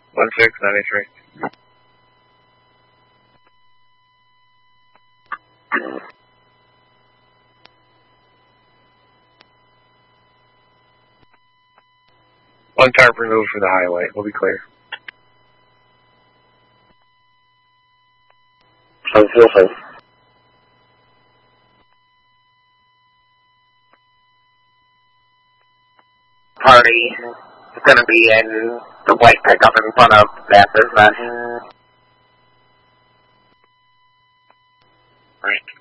1693. One tarp removed for the highway. We'll be clear. Party is going to be in the white pickup in front of that business. Right.